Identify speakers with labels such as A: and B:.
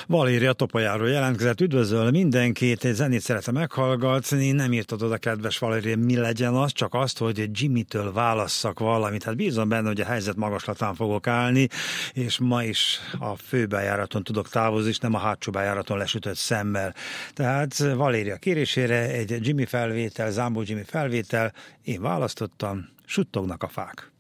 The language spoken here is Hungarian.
A: Valéria Topolyáról jelentkezett. Üdvözöl mindenkit, egy zenét szeretem meghallgatni. Nem írtad oda, kedves Valéria, mi legyen az, csak azt, hogy Jimmytől válasszak valamit. Hát bízom benne, hogy a helyzet magaslatán fogok állni, és ma is a főbejáraton tudok távozni, és nem a hátsó bejáraton lesütött szemmel. Tehát Valéria kérésére egy Jimmy felvétel, Zámbó Jimmy felvétel, én választottam, Suttognak a fák.